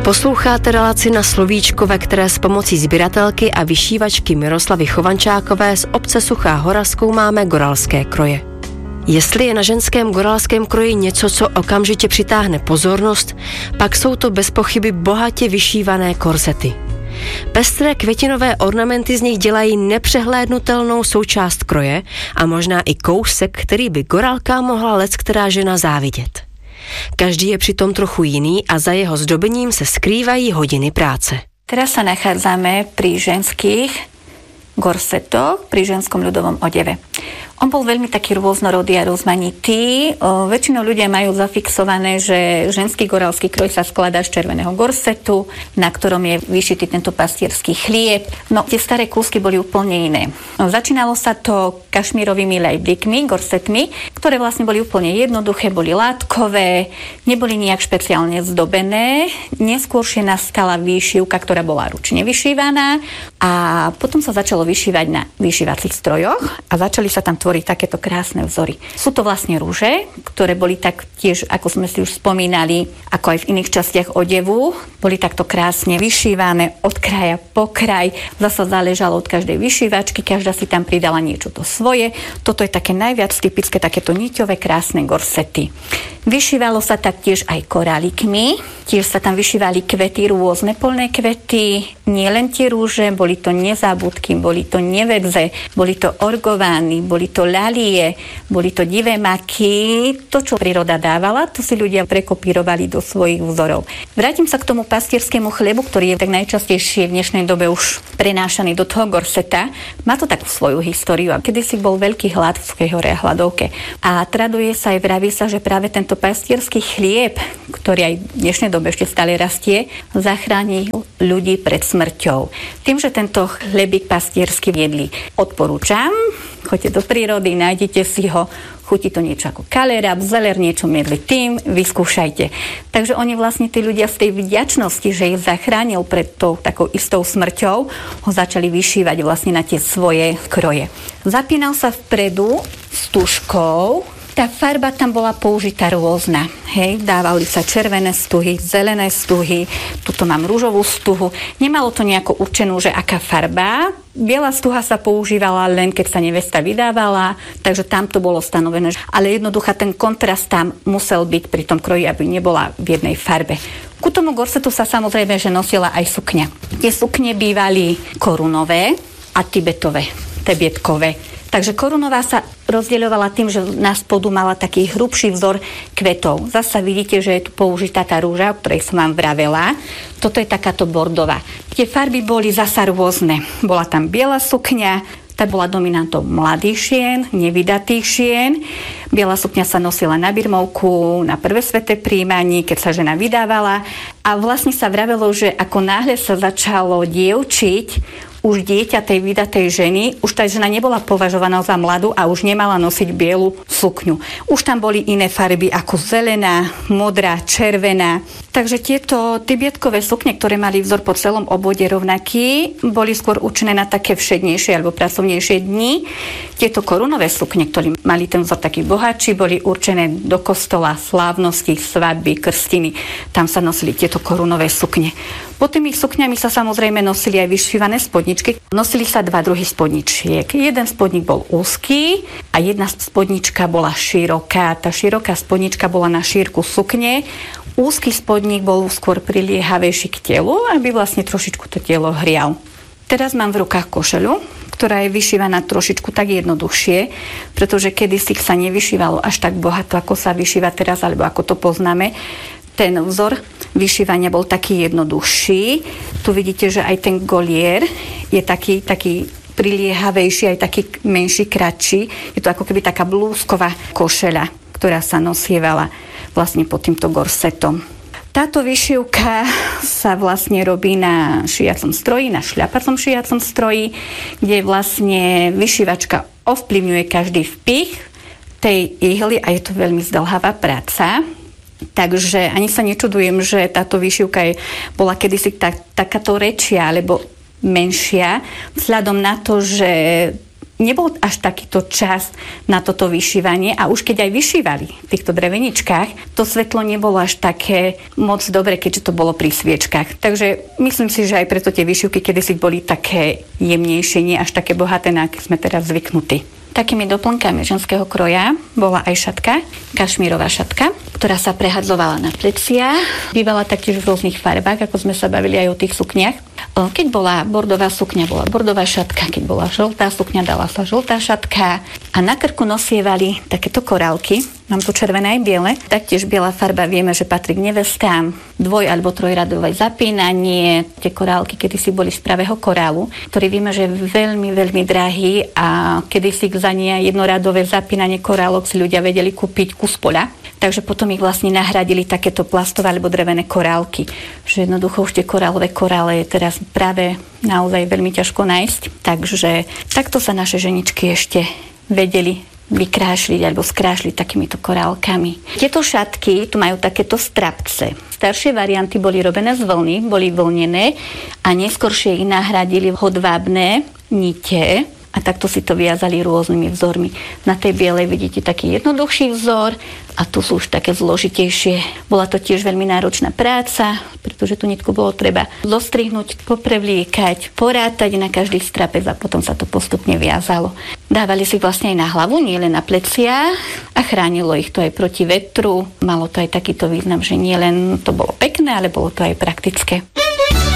Posloucháte relaci Na slovíčko, ve které s pomocí sběratelky a vyšívačky Miroslavy Chovančákové z obce Suchá Hora zkoumáme goralské kroje. Jestli je na ženském goralském kroji něco, co okamžitě přitáhne pozornost, pak jsou to bez pochyby bohatě vyšívané korsety. Pestré květinové ornamenty z nich dělají nepřehlédnutelnou součást kroje a možná i kousek, který by goralkám mohla leckterá žena závidět. Každý je přitom trochu jiný a za jeho zdobením se skrývají hodiny práce. Teraz sa nachádzame pri ženských gorsetoch, pri ženskom ľudovom odeve. On bol veľmi taký rôznorodý a rozmanitý. Väčšinou ľudia majú zafixované, že ženský goralský kroj sa skladá z červeného gorsetu, na ktorom je vyšitý tento pastierský chlieb. No, tie staré kúsky boli úplne iné. Začínalo sa to kašmírovými lejblikmi, gorsetmi, ktoré vlastne boli úplne jednoduché, boli látkové, neboli nejak špeciálne zdobené. Neskôršie nastala výšivka, ktorá bola ručne vyšívaná a potom sa začalo vyšívať na vyšívacích strojoch a začali sa tam tvoriť takéto krásne vzory. Sú to vlastne rúže, ktoré boli tak tiež, ako sme si už spomínali, ako aj v iných častiach odevu, boli takto krásne vyšívané od kraja po kraj. Zasa záležalo od každej vyšívačky, každá si tam pridala niečo to svoje. Toto je také najviac typické, takéto niťové krásne gorsety. Vyšívalo sa taktiež aj korálikmi, tiež sa tam vyšívali kvety, rôzne poľné kvety, nie len tie rúže, boli to nezábudky, boli to nevedze, boli to orgovány, boli to lalie, boli to divé maky. To, čo príroda dávala, to si ľudia prekopírovali do svojich vzorov. Vrátim sa k tomu pastierskému chlebu, ktorý je tak najčastejšie v dnešnej dobe už prenášaný do toho gorseta. Má to takú svoju históriu. A kedysi bol veľký hlad v Suchej Hore a hladovke. A traduje sa aj, vraví sa, že práve tento pastierský chlieb, ktorý aj v dnešnej dobe ešte stále rastie, zachráni ľudí pred smrťou. Tým, že tento chlebík pastiersky jedli, odporúčam, choďte do prírody, nájdete si ho, chutí to niečo ako kalera, zeler, niečo medli tým, vyskúšajte. Takže oni vlastne tí ľudia z tej vďačnosti, že ich zachránil pred tou takou istou smrťou, ho začali vyšívať vlastne na tie svoje kroje. Zapínal sa vpredu s tuškou. Tá farba tam bola použitá rôzna. Hej, dávali sa červené stuhy, zelené stuhy, tuto mám ružovú stuhu. Nemalo to nejako určenú, že aká farba. Biela stuha sa používala len, keď sa nevesta vydávala, takže tam to bolo stanovené. Ale jednoducho ten kontrast tam musel byť pri tom kroji, aby nebola v jednej farbe. Ku tomu gorsetu sa samozrejme, že nosila aj sukňa. Tie sukne bývali korunové a tibetové. Takže korunová sa rozdeľovala tým, že na spodu mala taký hrubší vzor kvetov. Zasa vidíte, že je tu použitá tá rúža, o ktorej som vám vravela. Toto je takáto bordová. Tie farby boli zasa rôzne. Bola tam biela sukňa, tá bola dominantou mladých žien, nevydatých žien. Biela sukňa sa nosila na birmovku, na prvé sväté prijímanie, keď sa žena vydávala. A vlastne sa vravelo, že ako náhle sa začalo dievčiť, už dieťa tej vydatej ženy, už tá žena nebola považovaná za mladú a už nemala nosiť bielu sukňu. Už tam boli iné farby ako zelená, modrá, červená. Takže tieto tibietkové sukne, ktoré mali vzor po celom obvode rovnaký, boli skôr určené na také všednejšie alebo pracovnejšie dni. Tieto korunové sukne, ktoré mali ten vzor taký bohatší, boli určené do kostola, slávnosti, svadby, krstiny. Tam sa nosili tieto korunové sukne. Pod tými sukňami sa samozrejme nosili aj vyšívané spodničky. Nosili sa dva druhy spodničiek. Jeden spodník bol úzky a jedna spodnička bola široká. Tá široká spodnička bola na šírku sukne. Úzky spodník bol skôr priliehavejší k telu, aby vlastne trošičku to telo hrial. Teraz mám v rukách košeľu, ktorá je vyšívaná trošičku tak jednoduchšie, pretože kedysi sa nevyšívalo až tak bohato, ako sa vyšíva teraz, alebo ako to poznáme. Ten vzor vyšívania bol taký jednoduchší. Tu vidíte, že aj ten golier je taký priliehavejší, aj taký menší, kratší. Je to ako keby taká blúzková košeľa, ktorá sa nosievala vlastne pod týmto gorsetom. Táto vyšívka sa vlastne robí na šijacom stroji, na šľapacom šijacom stroji, kde vlastne vyšívačka ovplyvňuje každý vpich tej ihly a je to veľmi zdĺhavá práca. Takže ani sa nečudujem, že táto výšivka bola kedysi takáto rečia alebo menšia, vzhľadom na to, že nebol až takýto čas na toto vyšívanie a už keď aj vyšívali v týchto dreveničkách, to svetlo nebolo až také moc dobre, keďže to bolo pri sviečkach. Takže myslím si, že aj preto tie vyšívky kedysi boli také jemnejšie, nie až také bohaté, na aké sme teraz zvyknutí. Takými doplnkami ženského kroja bola aj šatka, kašmírová šatka, ktorá sa prehadzovala na plecia. Bývala taktiež v rôznych farbách, ako sme sa bavili aj o tých sukniach. Keď bola bordová sukňa, bola bordová šatka, keď bola žltá sukňa, dala sa žltá šatka a na krku nosievali takéto korálky. Mám tu červené aj biele. Taktiež biela farba vieme, že patrí k nevestám. 2- alebo 3-radové zapínanie. Tie korálky kedysi boli z pravého korálu, ktorý vieme, že je veľmi, veľmi drahý a kedysi za nie jednoradové zapínanie korálok si ľudia vedeli kúpiť kus poľa. Takže potom ich vlastne nahradili takéto plastové alebo drevené korálky. Že jednoducho už tie korálové korále je teraz práve naozaj veľmi ťažko nájsť. Takže takto sa naše ženičky ešte vedeli vykrášliť alebo skrášliť takýmito korálkami. Tieto šatky tu majú takéto strapce. Staršie varianty boli robené z vlny, boli vlnené a neskôršie ich nahradili hodvábne nite a takto si to viazali rôznymi vzormi. Na tej bielej vidíte taký jednoduchší vzor a tu sú už také zložitejšie. Bola to tiež veľmi náročná práca, pretože tú nitku bolo treba zostrihnúť, poprevliekať, porátať na každý strapec a potom sa to postupne viazalo. Dávali si vlastne aj na hlavu, nie len na plecia a chránilo ich to aj proti vetru. Malo to aj takýto význam, že nie len to bolo pekné, ale bolo to aj praktické.